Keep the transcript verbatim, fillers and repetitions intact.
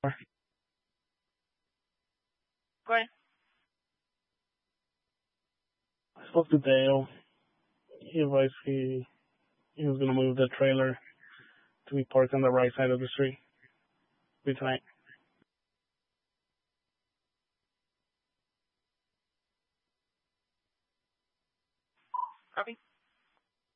Okay. I spoke to Dale. He advised he, he was going to move the trailer to be parked on the right side of the street. Be tonight. Copy.